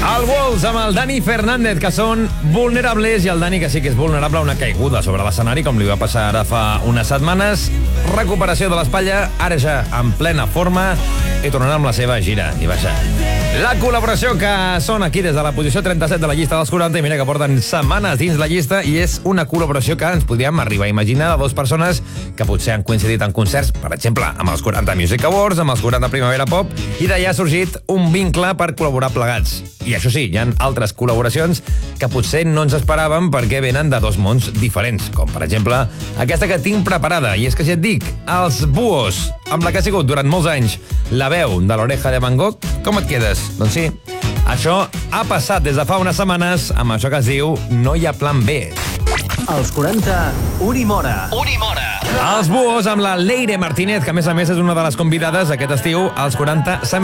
El Walls amb el Dani Fernández, que són vulnerables, i el Dani, que sí que és vulnerable a una caiguda sobre l'escenari, com li va passar ara fa unes setmanes. Recuperació de l'espatlla, ara ja en plena forma, i tornarà amb la seva gira i baixa. La col·laboració que són aquí des de la posició 37 de la llista dels 40, i mira que porten setmanes dins la llista, i és una col·laboració que ens podríem arribar a imaginar de dues persones que potser han coincidit en concerts, per exemple, amb els 40 Music Awards, amb els 40 Primavera Pop, i d'allà ha sorgit un vincle per col·laborar plegats. I això sí, hi ha altres col·laboracions que potser no ens esperàvem perquè venen de dos mons diferents, com per exemple aquesta que tinc preparada, i és que si et dic Els Búhos, amb la que ha sigut durant molts anys la veu de l'Oreja de Van Gogh, com et quedes? Doncs sí, això ha passat des de fa unes setmanes amb això que es diu No hi ha plan B. Els 40, Unimora. Els Búhos amb la Leire Martínez, que a més és una de les convidades aquest estiu als 40 Summer